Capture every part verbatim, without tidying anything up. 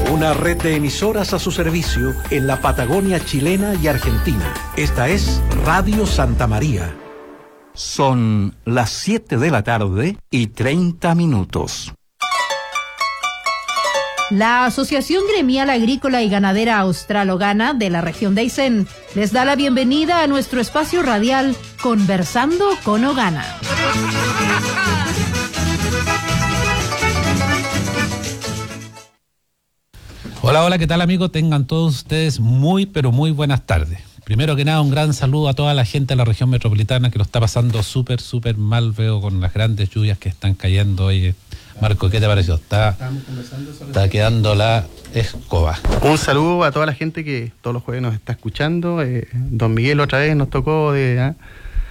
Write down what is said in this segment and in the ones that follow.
Una red de emisoras a su servicio en la Patagonia chilena y argentina. Esta es Radio Santa María. Son las siete de la tarde y treinta minutos. La Asociación Gremial Agrícola y Ganadera Australogana de la región de Aysén les da la bienvenida a nuestro espacio radial Conversando con Ogana. Hola, hola, ¿qué tal, amigos? Tengan todos ustedes muy, pero muy buenas tardes. Primero que nada, un gran saludo a toda la gente de la región metropolitana que lo está pasando súper, súper mal, veo, con las grandes lluvias que están cayendo hoy. Marco, ¿qué te pareció? Está, está quedando la escoba. Un saludo a toda la gente que todos los jueves nos está escuchando. Eh, don Miguel otra vez nos tocó de, ¿eh?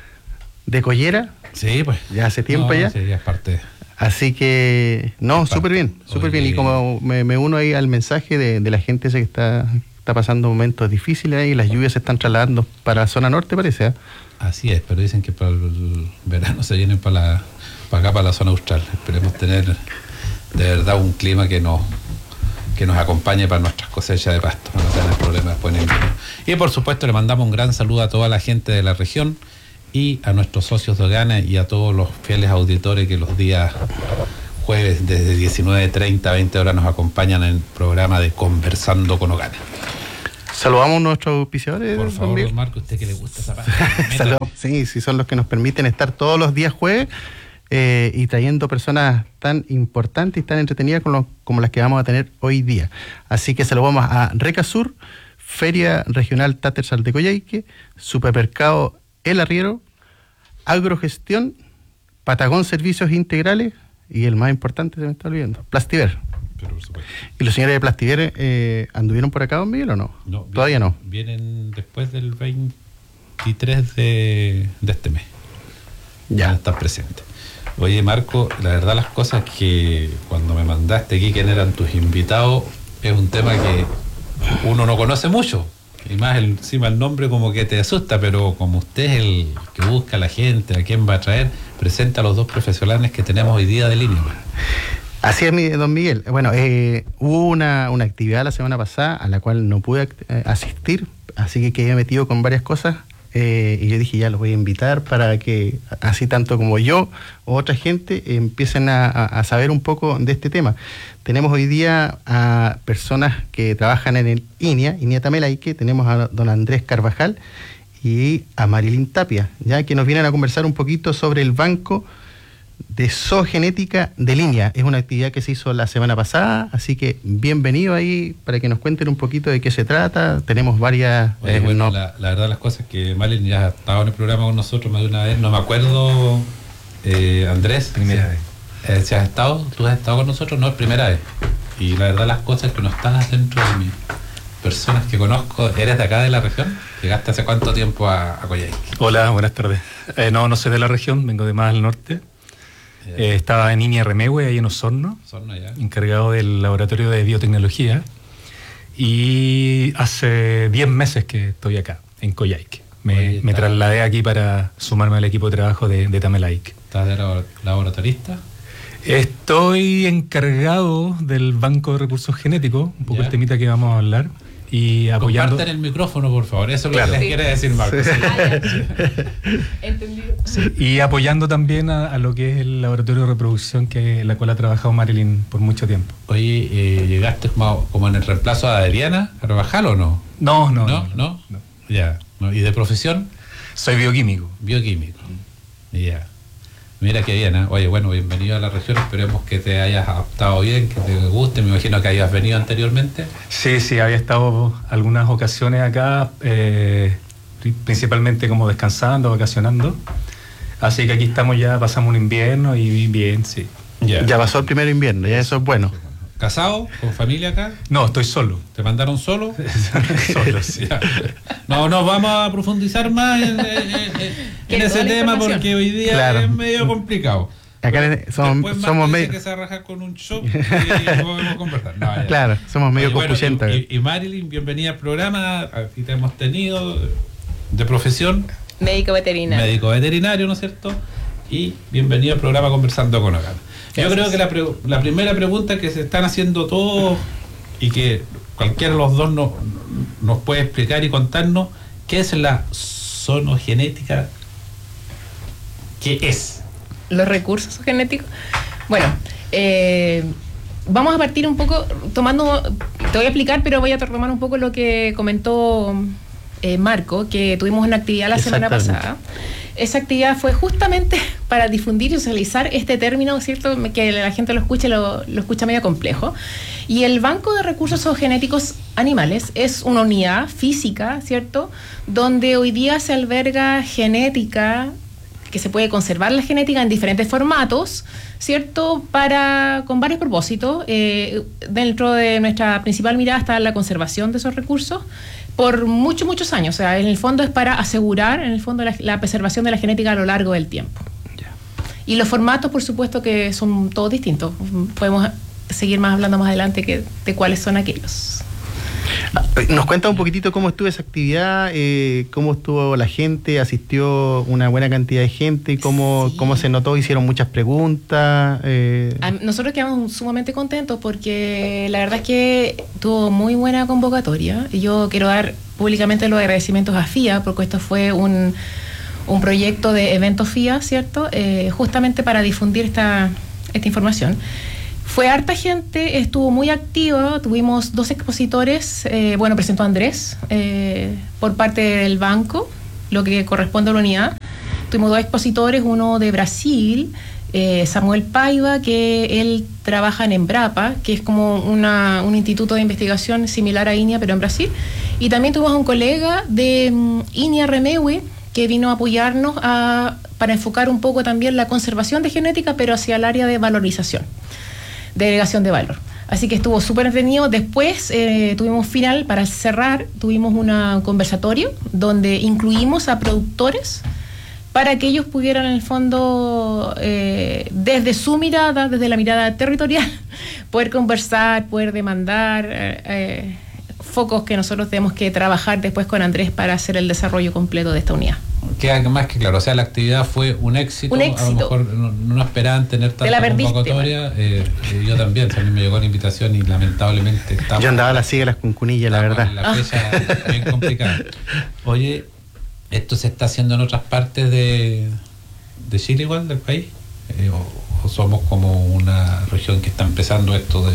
de Collera. Sí, pues. Ya hace tiempo no, ya. Sí, ya es parte. Así que, no, súper bien, súper bien. Y como me, me uno ahí al mensaje de, de la gente ese que está, está pasando momentos difíciles ahí, las lluvias se están trasladando para la zona norte, parece, ¿eh? Así es, pero dicen que para el verano se vienen para la... para acá, para la zona austral. Esperemos tener de verdad un clima que nos que nos acompañe para nuestras cosechas de pasto, para no tener problemas después en invierno. Y por supuesto le mandamos un gran saludo a toda la gente de la región y a nuestros socios de Ogana y a todos los fieles auditores que los días jueves desde diecinueve treinta a veinte horas nos acompañan en el programa de Conversando con Ogana. Saludamos a nuestros auspiciadores. Por favor, también. Marco, usted que le gusta esa parte. Sí, sí, son los que nos permiten estar todos los días jueves. Eh, y trayendo personas tan importantes y tan entretenidas como, lo, como las que vamos a tener hoy día. Así que saludamos a Recasur, Feria Regional Tatersal de Coyhaique, Supermercado El Arriero, Agrogestión, Patagón Servicios Integrales y el más importante, se me está olvidando, Plastiver. Pero por supuesto. ¿Y los señores de Plastiver eh, anduvieron por acá, don Miguel, o no? No, todavía vienen, no. Vienen después del veintitrés de, de este mes. Ya. Van a estar presentes. Oye, Marco, la verdad las cosas que cuando me mandaste aquí quién eran tus invitados, es un tema que uno no conoce mucho. Y más el, encima el nombre como que te asusta, pero como usted es el que busca a la gente, a quién va a traer, presenta a los dos profesionales que tenemos hoy día de línea. Así es, don Miguel. Bueno, eh, hubo una, una actividad la semana pasada a la cual no pude eh, asistir, así que quedé metido con varias cosas. Eh, y yo dije, ya los voy a invitar para que, así tanto como yo o otra gente, eh, empiecen a, a saber un poco de este tema. Tenemos hoy día a personas que trabajan en el I N I A, I N I A Tamelaique. Tenemos a don Andrés Carvajal y a Marilyn Tapia, ya que nos vienen a conversar un poquito sobre el banco de zoogenética de línea. Es una actividad que se hizo la semana pasada, así que bienvenido ahí para que nos cuenten un poquito de qué se trata. Tenemos varias... Oye, eh, bueno, no... la, la verdad las cosas que Malin ya ha estado en el programa con nosotros más de una vez, no me acuerdo, eh, Andrés, primera vez. Eh, si has estado, tú has estado con nosotros, no es primera vez. Y la verdad las cosas que no están dentro de mis personas que conozco. ¿Eres de acá de la región? ¿Llegaste hace cuánto tiempo a, a Coyhaique? Hola, buenas tardes. Eh, no, no soy de la región, vengo de más al norte. Eh, estaba en I N I A Remehue, ahí en Osorno, Osorno ya. encargado del laboratorio de biotecnología. Y hace diez meses que estoy acá, en Coyhaique. Me, Oye, me trasladé aquí para sumarme al equipo de trabajo de, de Tamelaique. ¿Estás de laboratorista? Estoy encargado del Banco de Recursos Genéticos, un poco ya. el temita que vamos a hablar. Y apoyando... Compartan el micrófono, por favor. Eso es claro. lo que les quiere decir Marco. Sí. Sí. Entendido. Sí. Y apoyando también a, a lo que es el laboratorio de reproducción que la cual ha trabajado Marilyn por mucho tiempo. Oye, eh, ¿llegaste como, como en el reemplazo a Adriana Carvajal o no? No, no. ¿No? ¿No? ¿No? no. Ya. ¿No? ¿Y de profesión? Soy bioquímico. Bioquímico. Ya. Mira qué bien, ¿eh? Oye, bueno, bienvenido a la región, esperemos que te hayas adaptado bien, que te guste, me imagino que hayas venido anteriormente. Sí, sí, había estado algunas ocasiones acá, eh, principalmente como descansando, vacacionando, así que aquí estamos ya, pasamos un invierno y bien, sí. Ya, ya pasó el primer invierno, ya eso es bueno. ¿Casado? ¿Con familia acá? No, estoy solo. ¿Te mandaron solo? Solo, sí. No, no vamos a profundizar más en, en, en, en ese tema porque hoy día claro. es medio complicado. Acá somos, somos medio que se raja con un show y podemos conversar. No, claro, somos medio confuyentos. Bueno, y, y Marilyn, bienvenida al programa. Aquí te hemos tenido de profesión. Médico veterinario. Médico veterinario, ¿no es cierto? Y bienvenido al programa Conversando con Ogana. Yo creo que la, pre, la primera pregunta que se están haciendo todos y que cualquiera de los dos no, nos puede explicar y contarnos qué es la zoonogenética. ¿Qué es? Los recursos genéticos. Bueno, eh, vamos a partir un poco tomando, te voy a explicar, pero voy a retomar un poco lo que comentó eh, Marco, que tuvimos una actividad la semana pasada. Esa actividad fue justamente para difundir y socializar este término, ¿cierto? Que la gente lo escuche, lo, lo escucha medio complejo. Y el Banco de Recursos Genéticos Animales es una unidad física, ¿cierto? Donde hoy día se alberga genética, que se puede conservar la genética en diferentes formatos, ¿cierto? Para, con varios propósitos. Eh, dentro de nuestra principal mirada está la conservación de esos recursos por muchos, muchos años. O sea, en el fondo es para asegurar, en el fondo, la, la preservación de la genética a lo largo del tiempo. Yeah. Y los formatos, por supuesto, que son todos distintos. Podemos seguir más hablando más adelante que, de cuáles son aquellos. ¿Nos cuenta un poquitito cómo estuvo esa actividad? Eh, ¿Cómo estuvo la gente? ¿Asistió una buena cantidad de gente? ¿Cómo, sí. cómo se notó? ¿Hicieron muchas preguntas? Eh... Nosotros quedamos sumamente contentos porque la verdad es que tuvo muy buena convocatoria. Y yo quiero dar públicamente los agradecimientos a F I A porque esto fue un, un proyecto de eventos F I A, ¿cierto? Eh, justamente para difundir esta, esta información. Fue harta gente, estuvo muy activo, tuvimos dos expositores, eh, bueno, presentó Andrés eh, por parte del banco, lo que corresponde a la unidad. Tuvimos dos expositores, uno de Brasil, eh, Samuel Paiva, que él trabaja en Embrapa, que es como una, un instituto de investigación similar a I N I A, pero en Brasil. Y también tuvimos a un colega de um, I N I A Remewi, que vino a apoyarnos a, para enfocar un poco también la conservación de genética, pero hacia el área de valorización. De agregación de valor. Así que estuvo súper entretenido. Después eh, tuvimos final, para cerrar, tuvimos un conversatorio donde incluimos a productores para que ellos pudieran en el fondo, eh, desde su mirada, desde la mirada territorial, poder conversar, poder demandar eh, eh, focos que nosotros tenemos que trabajar después con Andrés para hacer el desarrollo completo de esta unidad. Queda más que claro, o sea, la actividad fue un éxito, un éxito. A lo mejor no, no esperaban tener tanta convocatoria, eh, eh, yo también, a mí me llegó la invitación y lamentablemente estamos... Yo andaba a las siglas con Cunilla, la verdad. La fecha ah. bien complicada. Oye, ¿esto se está haciendo en otras partes de, de Chile igual, del país? Eh, o, ¿O somos como una región que está empezando esto de...?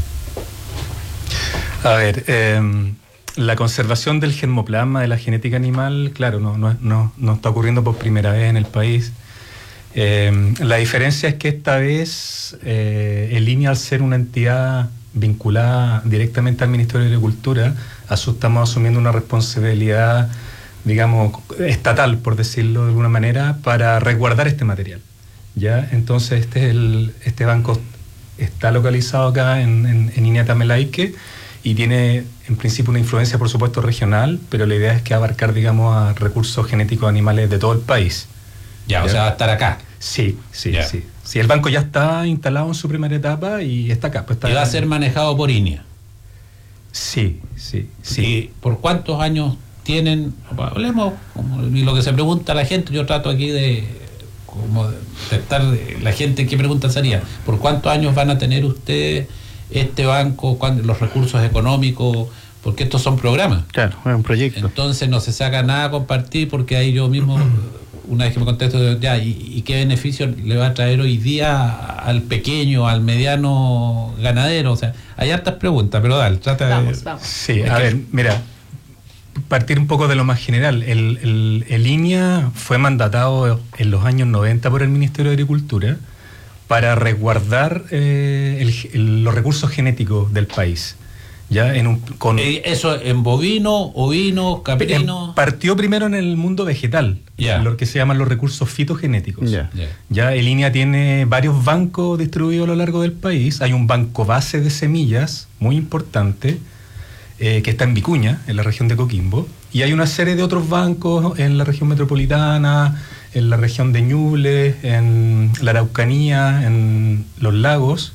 A ver, eh... la conservación del germoplasma, de la genética animal, claro, no, no, no, no está ocurriendo por primera vez en el país. Eh, la diferencia es que esta vez eh, el I N I A, al ser una entidad vinculada directamente al Ministerio de Agricultura, estamos asumiendo una responsabilidad, digamos, estatal, por decirlo de alguna manera, para resguardar este material. ¿Ya? Entonces este, es el, este banco está localizado acá en, en, en I N I A Tamelaique, y tiene en principio una influencia, por supuesto, regional, pero la idea es que abarcar, digamos, a recursos genéticos animales de todo el país. Ya, ¿Ya? O sea, va a estar acá. Sí, sí, ya. sí. Sí, el banco ya está instalado en su primera etapa y está acá. Pues está y va a ser manejado por I N I A. Sí, sí, sí. ¿Y por cuántos años tienen? Hablemos, como, y lo que se pregunta la gente, yo trato aquí de, como de estar, la gente, ¿qué pregunta sería? ¿Por cuántos años van a tener ustedes este banco, cuando, los recursos económicos? Porque estos son programas. Claro, es un proyecto. Entonces no se saca nada a compartir, porque ahí yo mismo, una vez que me contesto, ya, ¿y, y qué beneficio le va a traer hoy día al pequeño, al mediano ganadero? O sea, hay hartas preguntas, pero dale, trata vamos, de... Vamos. Sí, a ver, mira, partir un poco de lo más general. El, el, el I N I A fue mandatado en los años noventa por el Ministerio de Agricultura para resguardar eh, el, el, los recursos genéticos del país. ¿Ya? En un, con, ¿Eso en bovino, ovino, caprino? Partió primero en el mundo vegetal, yeah. lo que se llaman los recursos fitogenéticos. Yeah. Yeah. Ya el I N I A tiene varios bancos distribuidos a lo largo del país. Hay un banco base de semillas muy importante, eh, que está en Vicuña, en la región de Coquimbo, y hay una serie de otros bancos en la región metropolitana, en la región de Ñuble, en la Araucanía, en los lagos.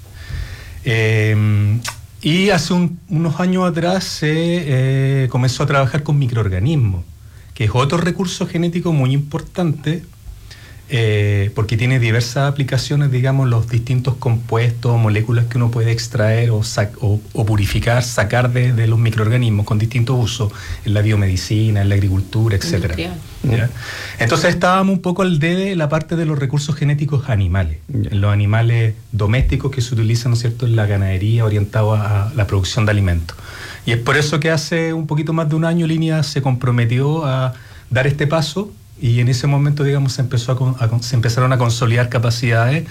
Eh, y hace un, unos años atrás se eh, comenzó a trabajar con microorganismos, que es otro recurso genético muy importante, eh, porque tiene diversas aplicaciones, digamos, los distintos compuestos, moléculas que uno puede extraer o, sac- o, o purificar, sacar de, de los microorganismos con distintos usos, en la biomedicina, en la agricultura, etcétera. ¿Ya? Entonces estábamos un poco al debe en la parte de los recursos genéticos animales, yeah. en los animales domésticos que se utilizan, ¿no es cierto?, en la ganadería orientado a la producción de alimentos. Y es por eso que hace un poquito más de un año Línea se comprometió a dar este paso, y en ese momento, digamos, se, empezó a, a, se empezaron a consolidar capacidades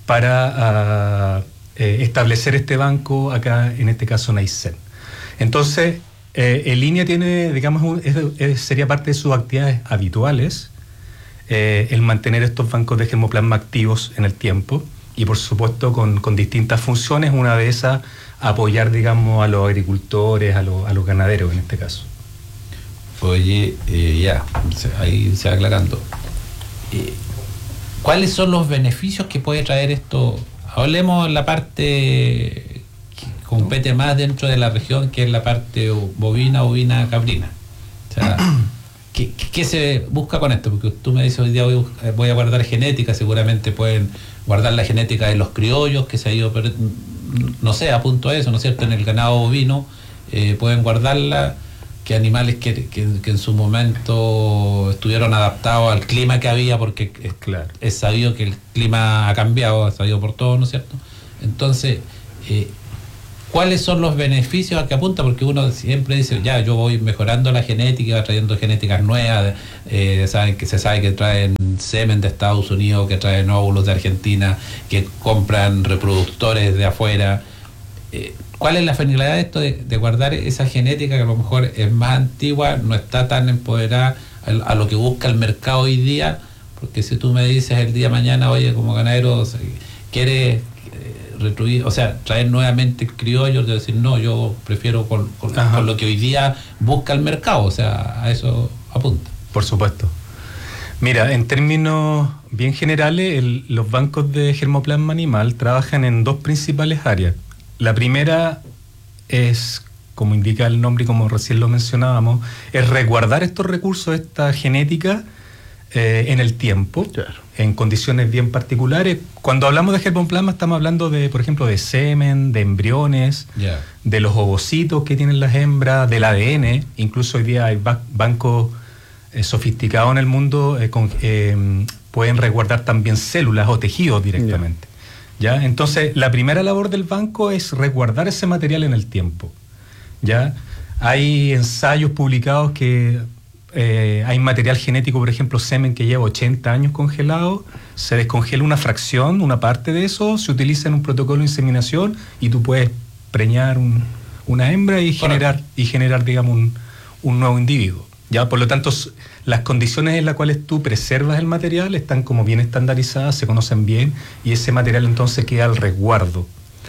para a, eh, establecer este banco acá, en este caso en Aysén. Entonces, eh, en Línea tiene, digamos, un, es, es, sería parte de sus actividades habituales eh, el mantener estos bancos de germoplasma activos en el tiempo, y por supuesto con, con distintas funciones, una de esas apoyar, digamos, a los agricultores, a, lo, a los ganaderos en este caso. Oye, eh, ya, ahí se va aclarando. Eh, ¿Cuáles son los beneficios que puede traer esto? Hablemos la parte que compete más dentro de la región, que es la parte bovina, ovina, caprina. O sea, ¿qué, qué se busca con esto? Porque tú me dices, hoy día voy, voy a guardar genética, seguramente pueden guardar la genética de los criollos, que se ha ido, per- no sé, apunto a eso, ¿no es cierto? En el ganado bovino eh, pueden guardarla, que animales que, que, que en su momento estuvieron adaptados al clima que había, porque es, claro. es sabido que el clima ha cambiado, es sabido por todos, ¿no es cierto? Entonces, eh, ¿cuáles son los beneficios a que apunta? Porque uno siempre dice, ya, yo voy mejorando la genética, trayendo genéticas nuevas, eh, saben que se sabe que traen semen de Estados Unidos, que traen óvulos de Argentina, que compran reproductores de afuera. Eh, ¿Cuál es la finalidad de esto, de, de guardar esa genética que a lo mejor es más antigua, no está tan empoderada a, a lo que busca el mercado hoy día? Porque si tú me dices el día de mañana, oye, como ganadero, ¿quieres eh, retruir, o sea, traer nuevamente criollos? De decir, no, yo prefiero con, con, con lo que hoy día busca el mercado, o sea, a eso apunta. Por supuesto. Mira, en términos bien generales, el, los bancos de germoplasma animal trabajan en dos principales áreas. La primera es, como indica el nombre y como recién lo mencionábamos, es resguardar estos recursos, esta genética, eh, en el tiempo, claro. en condiciones bien particulares. Cuando hablamos de germoplasma estamos hablando de, por ejemplo, de semen, de embriones, yeah. de los ovocitos que tienen las hembras, del A D N. Incluso hoy día hay ba- bancos eh, sofisticados en el mundo, eh, con, eh, pueden resguardar también células o tejidos directamente. Yeah. ¿Ya? Entonces, la primera labor del banco es resguardar ese material en el tiempo. ¿Ya? Hay ensayos publicados que eh, hay material genético, por ejemplo, semen que lleva ochenta años congelado, se descongela una fracción, una parte de eso, se utiliza en un protocolo de inseminación y tú puedes preñar un, una hembra y generar, y generar digamos, un, un nuevo individuo. ¿Ya? Por lo tanto, las condiciones en las cuales tú preservas el material están como bien estandarizadas, se conocen bien, y ese material entonces queda al resguardo.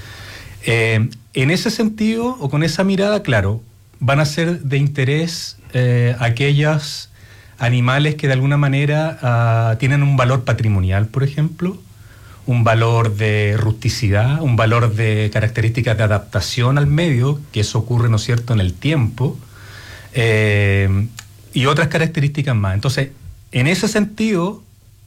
Eh, en ese sentido, o con esa mirada, claro, van a ser de interés eh, aquellos animales que de alguna manera uh, tienen un valor patrimonial, por ejemplo, un valor de rusticidad, un valor de características de adaptación al medio, que eso ocurre, ¿no es cierto?, en el tiempo, eh, y otras características más. Entonces, en ese sentido,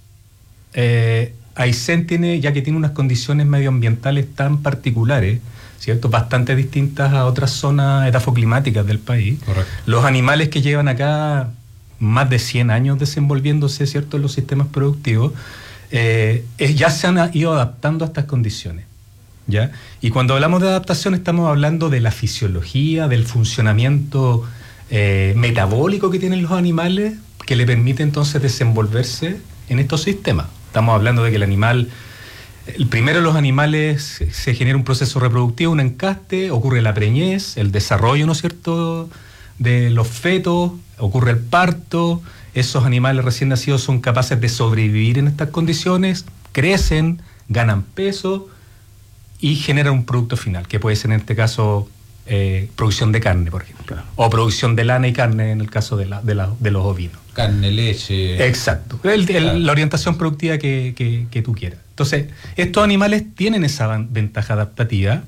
eh, Aysén tiene, ya que tiene unas condiciones medioambientales tan particulares, ¿cierto?, bastante distintas a otras zonas edafoclimáticas del país. Correcto. Los animales que llevan acá más de cien años desenvolviéndose, ¿cierto?, en los sistemas productivos, eh, ya se han ido adaptando a estas condiciones. ¿Ya? Y cuando hablamos de adaptación estamos hablando de la fisiología, del funcionamiento Eh, metabólico que tienen los animales, que le permite entonces desenvolverse en estos sistemas. Estamos hablando de que el animal, el primero de los animales se genera un proceso reproductivo, un encaste, ocurre la preñez, el desarrollo, ¿no es cierto?, de los fetos, ocurre el parto, esos animales recién nacidos son capaces de sobrevivir en estas condiciones, crecen, ganan peso y generan un producto final, que puede ser en este caso Eh, producción de carne, por ejemplo, claro. o producción de lana y carne en el caso de, la, de, la, de los ovinos. Carne, leche. Exacto, el, el, claro. la orientación productiva que, que, que tú quieras. Entonces, estos animales tienen esa ventaja adaptativa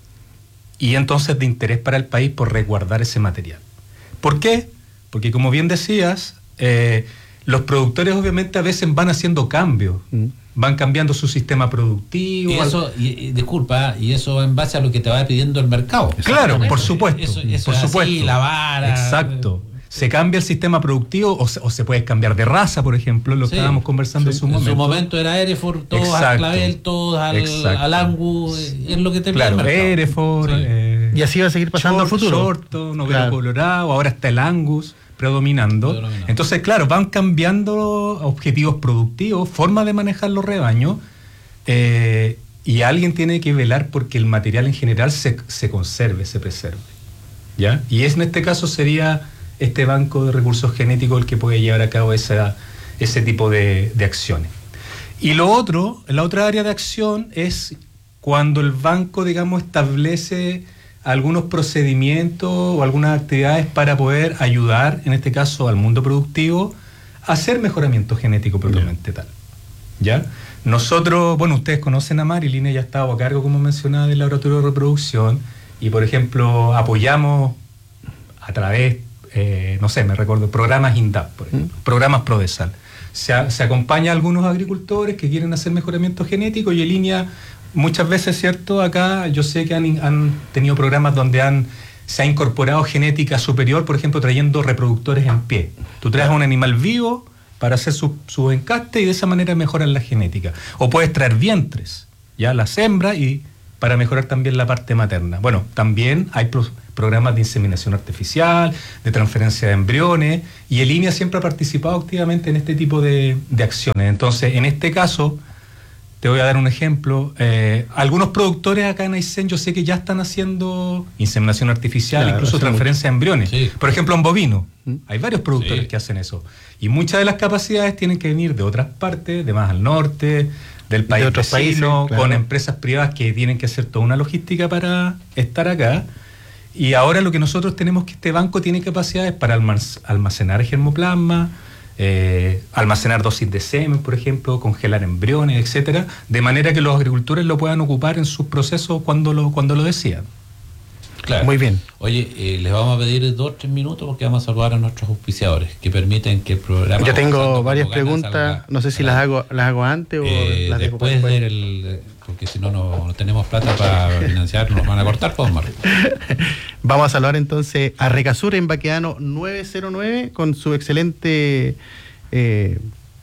y entonces de interés para el país por resguardar ese material. ¿Por qué? Porque como bien decías, eh, los productores obviamente a veces van haciendo cambios, mm. van cambiando su sistema productivo. Y eso, al... y, y, disculpa, y eso en base a lo que te va pidiendo el mercado. Claro, por supuesto. Eso, eso por es supuesto. Así, la vara. Exacto. Se cambia el sistema productivo o se, o se puede cambiar de raza, por ejemplo, lo sí, estábamos conversando sí, en su momento. En su momento era Hereford, todos exacto, al Clavel, todos al, al Angus, es lo que te claro, pide el Hereford. Sí. Eh, y así va a seguir pasando al futuro. Shorto, Novero claro. Colorado, ahora está el Angus predominando. predominando. Entonces, claro, van cambiando objetivos productivos, formas de manejar los rebaños, eh, y alguien tiene que velar porque el material en general se, se conserve, se preserve. ¿Ya? Y es, en este caso sería este banco de recursos genéticos el que puede llevar a cabo esa, ese tipo de, de acciones. Y lo otro, la otra área de acción es cuando el banco, digamos, establece algunos procedimientos o algunas actividades para poder ayudar, en este caso al mundo productivo, a hacer mejoramiento genético propiamente tal. ¿Ya? Nosotros, bueno, ustedes conocen a Marilyn, ella ha estado a cargo, como mencionaba, del laboratorio de reproducción y, por ejemplo, apoyamos a través, eh, no sé, me recuerdo, programas INDAP, por ejemplo, ¿Mm? programas Prodesal. Se, a, se acompaña a algunos agricultores que quieren hacer mejoramiento genético y en línea, muchas veces, ¿cierto? Acá yo sé que han, han tenido programas donde han se ha incorporado genética superior, por ejemplo, trayendo reproductores en pie. Tú traes a un animal vivo para hacer su, su encaste y de esa manera mejoran la genética. O puedes traer vientres, ya las hembras, y para mejorar también la parte materna. Bueno, también hay pro, programas de inseminación artificial, de transferencia de embriones, y el I N E A siempre ha participado activamente en este tipo de, de acciones. Entonces, en este caso, te voy a dar un ejemplo. Eh, algunos productores acá en Aysén yo sé que ya están haciendo inseminación artificial, claro, incluso transferencia mucho. de embriones. Sí. Por ejemplo, en bovino. ¿Mm? Hay varios productores sí. que hacen eso. Y muchas de las capacidades tienen que venir de otras partes, de más al norte, del país de vecino, países, claro. con empresas privadas que tienen que hacer toda una logística para estar acá. Y ahora lo que nosotros tenemos que este banco tiene capacidades para almacenar germoplasma, Eh, almacenar dosis de semen, por ejemplo, congelar embriones, etcétera, de manera que los agricultores lo puedan ocupar en sus procesos cuando lo cuando lo decidan. Claro. Muy bien. Oye, eh, les vamos a pedir dos o tres minutos porque vamos a saludar a nuestros auspiciadores que permiten que el programa... Yo tengo varias preguntas, salga, no sé si las hago las hago antes o eh, las dejo después del... El, porque si no, no, no tenemos plata para financiar, nos van a cortar, pues, Marco. Vamos a saludar entonces a Recasur en Baquedano nueve cero nueve con su excelente... Eh,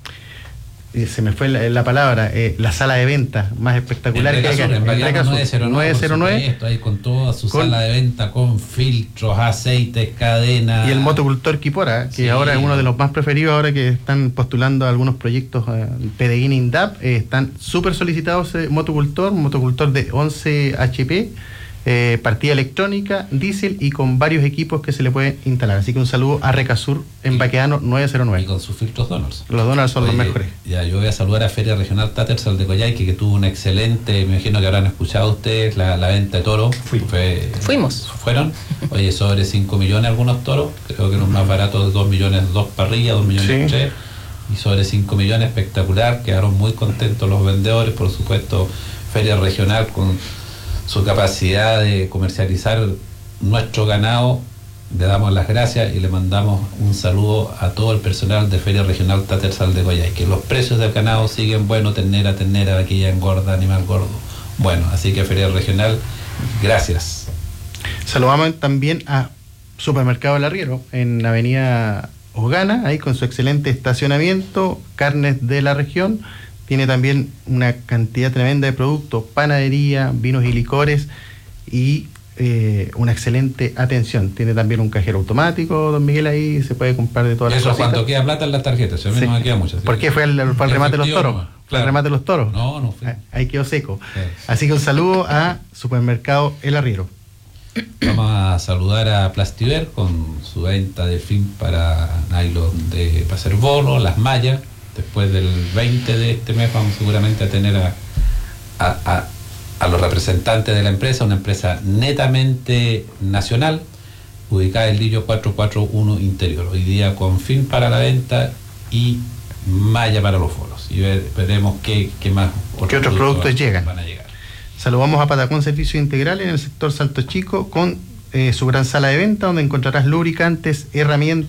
se me fue la, la palabra, eh, la sala de venta más espectacular en que hay acá. En Baquedano nueve cero nueve, esto ahí con toda su con, sala de venta, con filtros, aceites, cadenas. Y el motocultor Kipora, que sí. ahora es uno de los más preferidos, ahora que están postulando algunos proyectos eh, P D I N INDAP, eh, están súper solicitados eh, motocultor, motocultor de once H P, eh, partida electrónica, diésel y con varios equipos que se le pueden instalar. Así que un saludo a Recasur en Baquedano nueve cero nueve. Y con sus filtros Donors. Los Donors son Oye, los mejores. Ya, yo voy a saludar a Feria Regional Tattersall de Coyhaique, que tuvo una excelente, me imagino que habrán escuchado ustedes, la, la venta de toros. Fui. Fue, Fuimos. Fueron, oye, sobre cinco millones algunos toros, creo que los más baratos de dos millones, dos parrillas, dos millones sí. tres, y sobre cinco millones, espectacular, quedaron muy contentos los vendedores, por supuesto, Feria Regional con su capacidad de comercializar nuestro ganado. Le damos las gracias y le mandamos un saludo a todo el personal de Feria Regional Tattersall de Coyhaique. Los precios del ganado siguen buenos, ternera, ternera, vaquilla engorda, animal gordo. Bueno, así que Feria Regional, gracias. Saludamos también a Supermercado El Arriero en la avenida Ogana, ahí con su excelente estacionamiento, carnes de la región. Tiene también una cantidad tremenda de productos, panadería, vinos y licores y eh, una excelente atención. Tiene también un cajero automático, don Miguel, ahí se puede comprar de todas las cosas. Eso cuando queda plata en las tarjetas, a mí sí. no me queda mucho. ¿Por qué fue el, fue el remate de los toros? Claro. ¿Fue el remate de los toros? No, no fue. Ahí quedó seco. Sí. Así que un saludo a Supermercado El Arriero. Vamos a saludar a Plastiver con su venta de film para nylon de para hacer bolos, las mallas. Después del veinte de este mes vamos seguramente a tener a, a, a, a los representantes de la empresa, una empresa netamente nacional, ubicada en Lillo cuatrocientos cuarenta y uno Interior. Hoy día con film para la venta y malla para los bolos. Y ver, veremos qué, qué más otros, ¿Qué otros productos, productos llegan? van a llegar. Saludamos a Patacón Servicio Integral en el sector Salto Chico con eh, su gran sala de venta, donde encontrarás lubricantes, herramientas,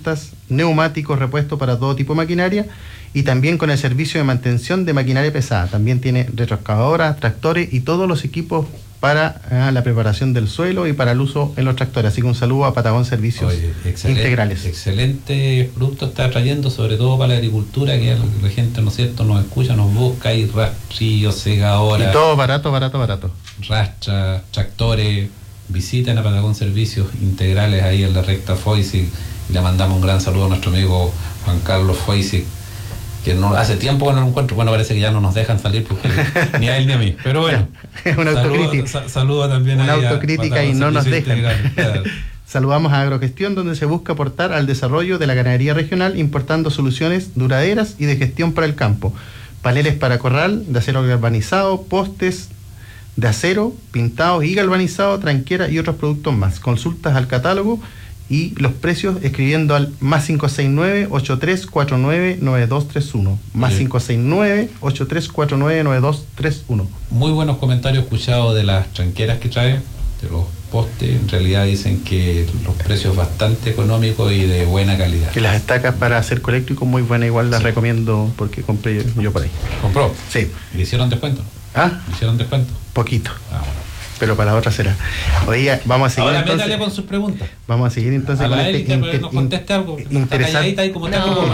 neumáticos, repuestos para todo tipo de maquinaria, y también con el servicio de mantención de maquinaria pesada. También tiene retroexcavadoras, tractores y todos los equipos para eh, la preparación del suelo y para el uso en los tractores. Así que un saludo a Patagón Servicios Oye, excelente, Integrales. Excelente producto está trayendo, sobre todo para la agricultura, que la gente, ¿no es cierto?, nos escucha, nos busca, hay rastrillos, segadoras. Y todo barato, barato, barato. Rastras, tractores. Visiten a Patagón Servicios Integrales ahí en la recta Foisig, y le mandamos un gran saludo a nuestro amigo Juan Carlos Foisig, que no hace tiempo que no lo encuentro. Bueno, parece que ya no nos dejan salir porque ni a él ni a mí, pero bueno, una autocrítica, saludo, saludo también una ahí autocrítica y no nos dejan. Saludamos a Agrogestión, donde se busca aportar al desarrollo de la ganadería regional importando soluciones duraderas y de gestión para el campo. Paneles para corral de acero galvanizado, postes de acero pintados y galvanizados, tranquera y otros productos más. Consultas al catálogo y los precios escribiendo al más cinco seis nueve, ocho tres cuatro nueve, nueve dos tres uno. Más cinco seis nueve, ocho tres cuatro nueve, nueve dos tres uno. Muy buenos comentarios escuchados de las tranqueras que trae, de los postes. En realidad dicen que los precios bastante económicos y de buena calidad. Y las estacas para hacer coléctrico muy buenas, igual las sí. recomiendo porque compré yo por ahí. ¿Compró? Sí. ¿Le hicieron descuento? ¿Ah? ¿Le hicieron descuento? Poquito. Ah, bueno. Pero para la otra será. Oiga, vamos a seguir. Ahora entonces, métale con sus preguntas. Vamos a seguir entonces a con la este Erika, inter, nos conteste algo. Interesante, ahí como no.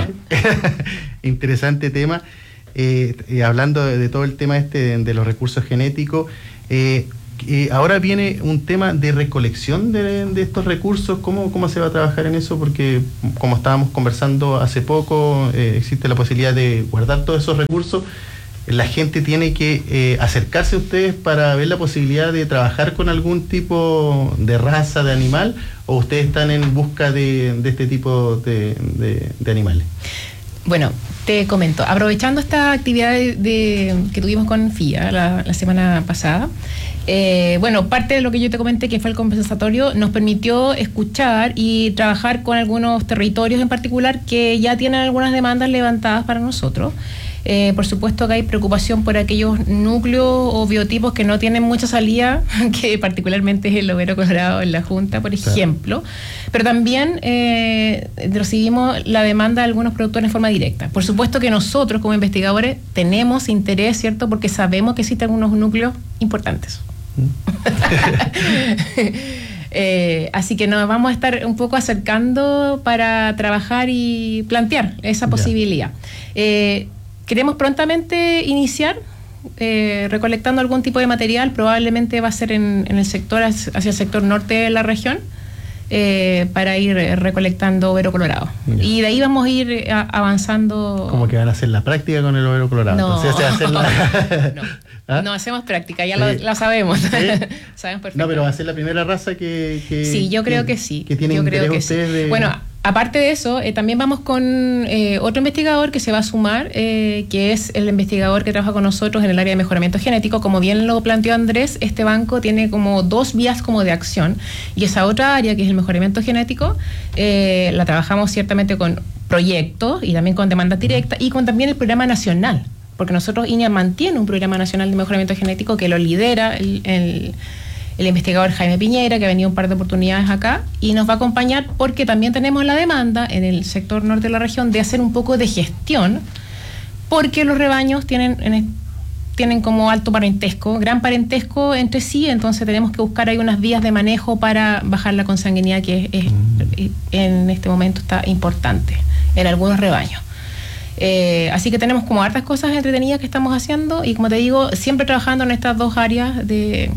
interesante tema. Eh, eh, hablando de, de todo el tema este de, de los recursos genéticos, eh, eh, ahora viene un tema de recolección de, de estos recursos. ¿Cómo, ¿Cómo se va a trabajar en eso? Porque como estábamos conversando hace poco, eh, existe la posibilidad de guardar todos esos recursos. La gente tiene que eh, acercarse a ustedes para ver la posibilidad de trabajar con algún tipo de raza de animal, o ustedes están en busca de, de este tipo de, de, de animales. Bueno, te comento, aprovechando esta actividad de, de, que tuvimos con F I A la, la semana pasada, eh, bueno, parte de lo que yo te comenté, que fue el compensatorio, nos permitió escuchar y trabajar con algunos territorios en particular que ya tienen algunas demandas levantadas para nosotros. Eh, por supuesto que hay preocupación por aquellos núcleos o biotipos que no tienen mucha salida, que particularmente es el lobero colorado en la Junta, por ejemplo. Sí. Pero también eh, recibimos la demanda de algunos productores en forma directa. Por supuesto que nosotros como investigadores tenemos interés, ¿cierto? Porque sabemos que existen algunos núcleos importantes. ¿Mm? eh, así que nos vamos a estar un poco acercando para trabajar y plantear esa posibilidad. Eh, Queremos prontamente iniciar eh, recolectando algún tipo de material, probablemente va a ser en, en el sector, hacia el sector norte de la región, eh, para ir recolectando overo colorado. Yeah. Y de ahí vamos a ir a, avanzando. ¿Cómo que van a hacer la práctica con el overo colorado? No, Entonces, hacer la... no. ¿Ah? No hacemos práctica, ya sí. lo, lo sabemos. ¿Sí? Sabemos perfectamente. No, pero va a ser la primera raza que... que sí, yo creo que, que sí. Que tiene yo interés creo que ustedes sí. de... Bueno, aparte de eso, eh, también vamos con eh, otro investigador que se va a sumar, eh, que es el investigador que trabaja con nosotros en el área de mejoramiento genético. Como bien lo planteó Andrés, este banco tiene como dos vías como de acción, y esa otra área, que es el mejoramiento genético, eh, la trabajamos ciertamente con proyectos y también con demanda directa y con también el programa nacional, porque nosotros, I N E A mantiene un programa nacional de mejoramiento genético que lo lidera el, el el investigador Jaime Piñera, que ha venido un par de oportunidades acá, y nos va a acompañar porque también tenemos la demanda en el sector norte de la región de hacer un poco de gestión, porque los rebaños tienen, en, tienen como alto parentesco, gran parentesco entre sí, entonces tenemos que buscar ahí unas vías de manejo para bajar la consanguinidad, que es, es, en este momento está importante en algunos rebaños. Eh, así que tenemos como hartas cosas entretenidas que estamos haciendo, y como te digo, siempre trabajando en estas dos áreas de...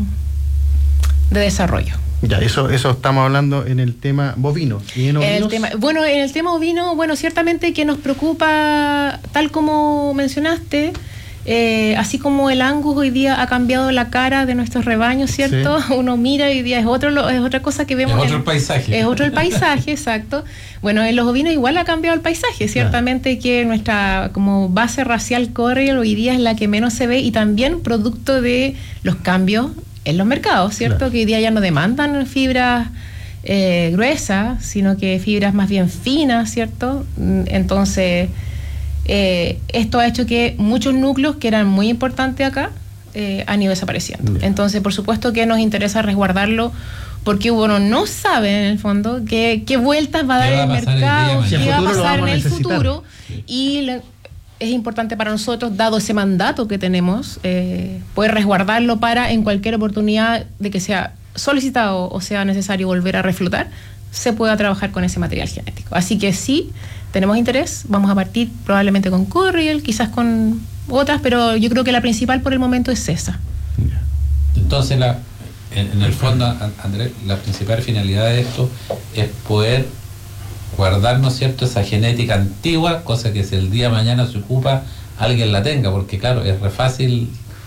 de desarrollo. Ya, eso eso estamos hablando en el tema bovino. ¿Y en el tema, bueno, en el tema ovino, bueno, ciertamente que nos preocupa, tal como mencionaste, eh, así como el Angus hoy día ha cambiado la cara de nuestros rebaños, ¿cierto? Sí. Uno mira y hoy día es otro, es otra cosa que vemos. Es otro en, el paisaje. Es otro el paisaje, exacto. Bueno, en los ovinos igual ha cambiado el paisaje, ciertamente, claro, que nuestra como base racial Corriel hoy día es la que menos se ve, y también producto de los cambios en los mercados, ¿cierto? Claro. Que hoy día ya no demandan fibras eh, gruesas, sino que fibras más bien finas, ¿cierto? Entonces, eh, esto ha hecho que muchos núcleos que eran muy importantes acá eh, han ido desapareciendo. Bien. Entonces, por supuesto que nos interesa resguardarlo porque uno no sabe en el fondo qué, qué vueltas va a dar ¿Qué va el a pasar el mercado, día de qué va a mañana? pasar en el necesitar. futuro, Sí. y le- es importante para nosotros, dado ese mandato que tenemos, eh, poder resguardarlo para en cualquier oportunidad de que sea solicitado o sea necesario volver a reflotar, se pueda trabajar con ese material genético. Así que sí, tenemos interés, vamos a partir probablemente con Corriel, quizás con otras, pero yo creo que la principal por el momento es esa. Entonces, la, en, en el fondo, An- Andrés, la principal finalidad de esto es poder guardar, ¿no es cierto?, esa genética antigua, cosa que si el día de mañana se ocupa, alguien la tenga, porque claro, es re fácil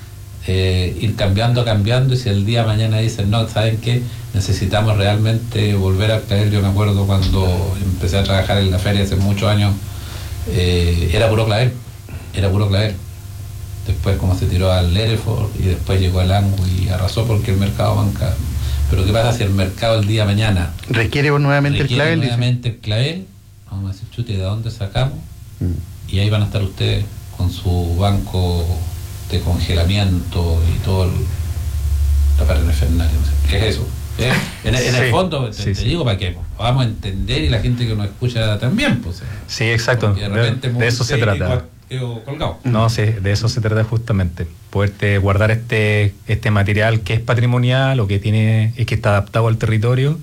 eh, ir cambiando, cambiando, y si el día de mañana dicen, no, ¿saben qué? Necesitamos realmente volver a traer. Yo me acuerdo cuando empecé a trabajar en la feria hace muchos años, eh, era puro clavel, era puro clavel. Después como se tiró al Hereford y después llegó al Angus y arrasó porque el mercado banca. Pero ¿qué pasa si el mercado el día de mañana Requiere nuevamente el requiere clavel. dice. nuevamente el clavel? Vamos a decir, chute, ¿de dónde sacamos? Mm. Y ahí van a estar ustedes con su banco de congelamiento y todo el, la parafernalia. No sé. ¿Qué es eso? ¿Eh? En, en el Sí, fondo, te, sí, te sí. digo para que vamos a entender y la gente que nos escucha también. Pues, Sí, exacto. porque de, De, repente de muy eso se técnico, trata. quedo colgado. No, sí, de eso se trata justamente. Poderte guardar este, este material que es patrimonial o que tiene, es que está adaptado al territorio.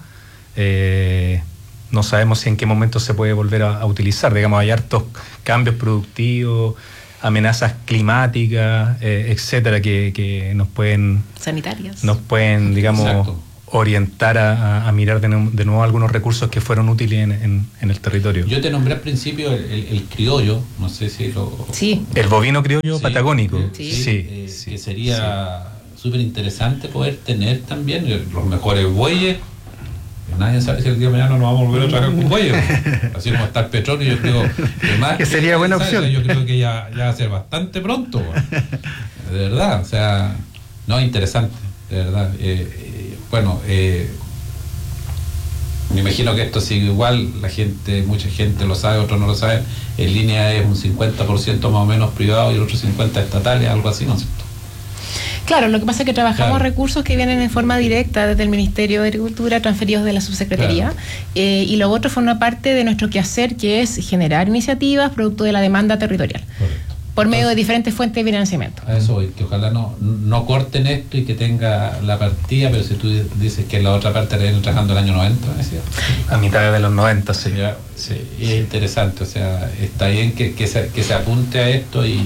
Eh, no sabemos si en qué momento se puede volver a, a utilizar. Digamos, hay hartos cambios productivos, amenazas climáticas, eh, etcétera, que, que nos pueden, Sanitarias. nos pueden, digamos, Exacto. orientar a, a- a mirar de, nu- de nuevo algunos recursos que fueron útiles en, en- en el territorio. Yo te nombré al principio el, el- el criollo, no sé si lo... Sí. El bovino criollo Sí, patagónico. eh, Sí. Sí, eh, sí, que sería súper interesante poder tener también eh, los mejores bueyes. Nadie sabe si el día de mañana nos vamos a volver a trabajar con bueyes. Así como está el petróleo, yo creo que más Que sería buena ¿sabes? opción. Yo creo que ya, ya va a ser bastante pronto. De verdad, o sea, no, interesante, de verdad. Eh, eh, bueno, eh, me imagino que esto sigue igual, la gente, mucha gente lo sabe, otros no lo saben. En línea es un cincuenta por ciento más o menos privado y el otro cincuenta por ciento estatales, algo así, ¿no es cierto? Claro, lo que pasa es que trabajamos Claro. recursos que vienen en forma directa desde el Ministerio de Agricultura, transferidos de la subsecretaría, Claro. eh, y lo otro forma parte de nuestro quehacer, que es generar iniciativas producto de la demanda territorial, Correcto. por medio de diferentes fuentes de financiamiento. A eso voy, que ojalá no, no corten esto y que tenga la partida, pero si tú dices que la otra parte la vienen trabajando el año noventa, ¿me decía? A mitad de los noventa, sí. Ya, sí, y es interesante, o sea, está bien que, que, se, que se apunte a esto y,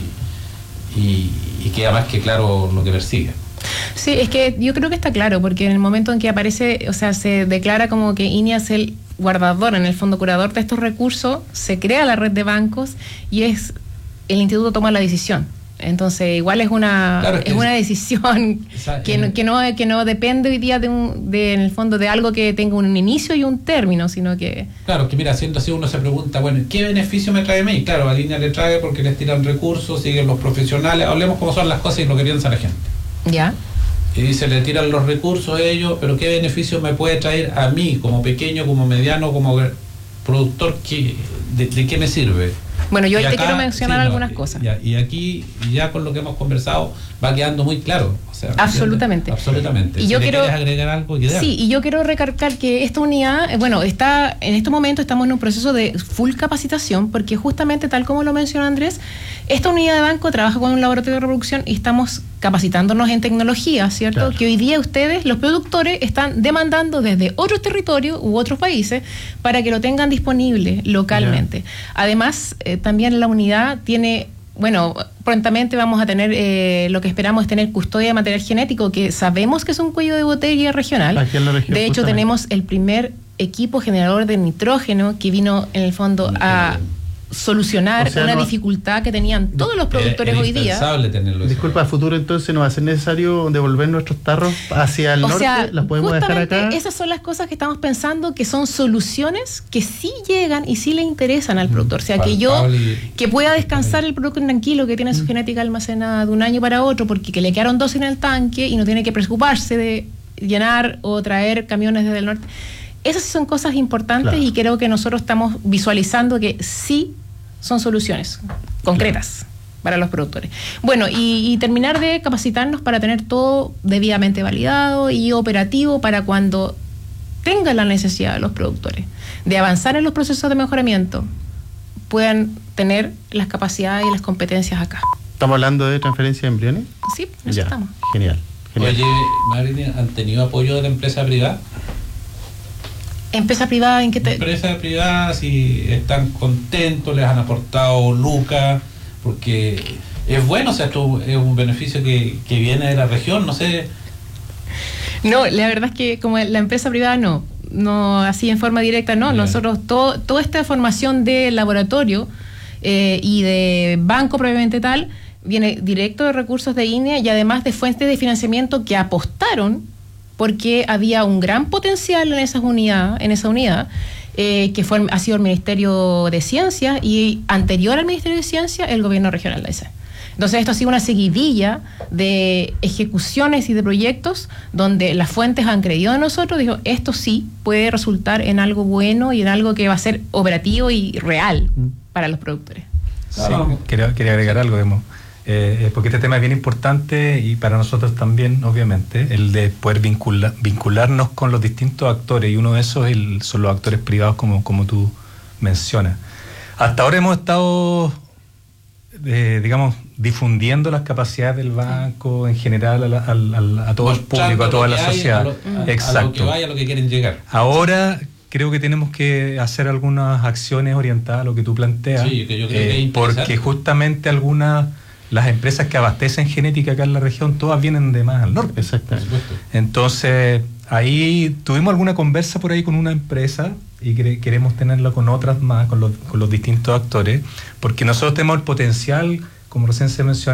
y, y queda más que claro lo que persigue. Sí, es que yo creo que está claro, porque en el momento en que aparece, o sea, se declara como que INEA es el guardador, en el fondo curador de estos recursos, se crea la red de bancos y es el instituto toma la decisión. Entonces, igual es una Claro, es es que una es- decisión esa- que no, que no que no depende hoy día de un de en el fondo de algo que tenga un inicio y un término, sino que Claro, que mira, haciendo así uno se pregunta, bueno, ¿qué beneficio me trae a mí? Claro, a Línea le trae porque les tiran recursos, siguen los profesionales, hablemos cómo son las cosas y lo que piensa la gente. ya. Y dice, le tiran los recursos a ellos, pero ¿qué beneficio me puede traer a mí, como pequeño, como mediano, como productor? ¿qué, de, de qué me sirve? Bueno, yo Y hoy te acá, quiero mencionar sí, no, algunas y- cosas. ya, y aquí, ya con lo que hemos conversado, va quedando muy claro. O sea, ¿me Absolutamente. entiendes? Absolutamente. Y si yo le quiero- quieres agregar algo, ideal. Sí, y yo quiero recargar que esta unidad, eh, bueno, está en este momento estamos en un proceso de full capacitación, porque justamente tal como lo mencionó Andrés, esta unidad de banco trabaja con un laboratorio de reproducción y estamos capacitándonos en tecnología, ¿cierto? Claro. Que hoy día ustedes, los productores, están demandando desde otros territorios u otros países para que lo tengan disponible localmente. Además, eh, también la unidad tiene, bueno, prontamente vamos a tener, eh, lo que esperamos es tener custodia de material genético, que sabemos que es un cuello de botella regional. Aquí en la región, De hecho, justamente. tenemos el primer equipo generador de nitrógeno que vino en el fondo a solucionar O sea, una no- dificultad que tenían todos los Era- productores era hoy día. indispensable tenerlo. Disculpa, a futuro entonces no va a ser necesario devolver nuestros tarros hacia el O norte, sea, las podemos dejar justamente acá. esas son las cosas que estamos pensando que son soluciones que sí llegan y sí le interesan al productor. O sea, que yo, Palpable y- que pueda descansar el producto tranquilo, que tiene su genética almacenada de un año para otro, porque que le quedaron dos en el tanque y no tiene que preocuparse de llenar o traer camiones desde el norte. Esas sí son cosas importantes Claro. y creo que nosotros estamos visualizando que sí son soluciones concretas para los productores. Bueno, y, y terminar de capacitarnos para tener todo debidamente validado y operativo para cuando tengan la necesidad de los productores de avanzar en los procesos de mejoramiento, puedan tener las capacidades y las competencias acá. ¿Estamos hablando de transferencia de embriones? Sí, en eso Ya, estamos. genial. genial. Oye, Marilyn, ¿han tenido apoyo de la empresa privada? ¿Empresa privada en qué te...? Empresas privadas, si están contentos, les han aportado lucas, porque es bueno, o sea, esto es un beneficio que, que viene de la región, no sé. No, la verdad es que como la empresa privada no, no así en forma directa, no. Yeah. Nosotros, todo, toda esta formación de laboratorio eh, y de banco propiamente tal, viene directo de recursos de I N E y además de fuentes de financiamiento que apostaron porque había un gran potencial en esas unidad, en esa unidad, eh, que fue ha sido el Ministerio de Ciencia y anterior al Ministerio de Ciencia, el Gobierno Regional de Aysén. Entonces esto ha sido una seguidilla de ejecuciones y de proyectos donde las fuentes han creído en nosotros, dijo, esto sí puede resultar en algo bueno y en algo que va a ser operativo y real para los productores. Sí, quería, quería agregar algo, digamos. Eh, porque este tema es bien importante y para nosotros también, obviamente, el de poder vincula, vincularnos con los distintos actores, y uno de esos el, son los actores privados, como, como tú mencionas. Hasta ahora hemos estado, eh, digamos, difundiendo las capacidades del banco en general a, la, a, a, a todo el público, a toda la sociedad. A lo, a, Exacto. a lo que vaya, a lo que quieren llegar. Ahora creo que tenemos que hacer algunas acciones orientadas a lo que tú planteas, sí, que yo creo eh, que es interesante. porque justamente algunas, las empresas que abastecen genética acá en la región, todas vienen de más al norte. Exactamente. Entonces, ahí tuvimos alguna conversa por ahí con una empresa y quere, queremos tenerla con otras más, con los, con los distintos actores, porque nosotros tenemos el potencial, como recién se mencionó,